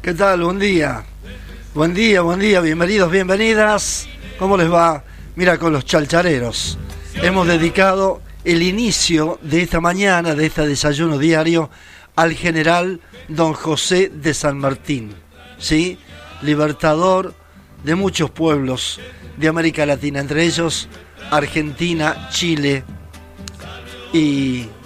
¿Qué tal? Buen día. Buen día, buen día. Bienvenidos, bienvenidas. ¿Cómo les va? Mira, con los chalchareros hemos dedicado el inicio de esta mañana, de este desayuno diario, al general Don José de San Martín, ¿sí? Libertador de muchos pueblos de América Latina, entre ellos Argentina, Chile y